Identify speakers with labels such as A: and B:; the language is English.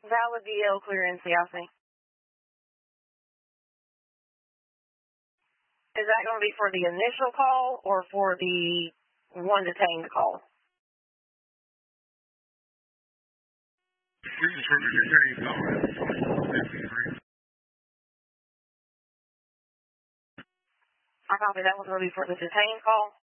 A: Valid DL clear NCIC. Is that going to be for the initial call or for the one detained call?
B: We just heard the detained call.
A: I copy that one's going to be for the detained call.